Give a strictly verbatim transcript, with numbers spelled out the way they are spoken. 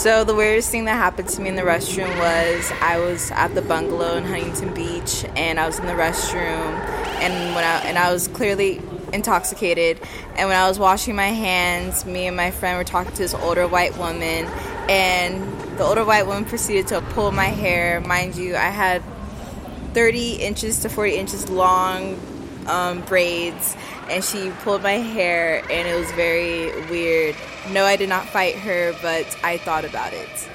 So the weirdest thing that happened to me in the restroom was I was at the bungalow in Huntington Beach, and I was in the restroom, and when I and I was clearly intoxicated, and when I was washing my hands, me and my friend were talking to this older white woman, and the older white woman proceeded to pull my hair. Mind you, I had thirty inches to forty inches long um, braids, and she pulled my hair, and it was very weird. No, I did not fight her, but I thought about it.